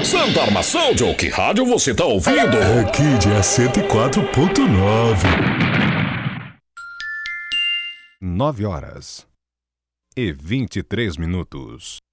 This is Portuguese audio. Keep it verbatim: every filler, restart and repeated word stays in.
Santa Armação, Joe, que rádio você tá ouvindo? Aqui é cento e quatro ponto nove. Nove horas e vinte e três minutos.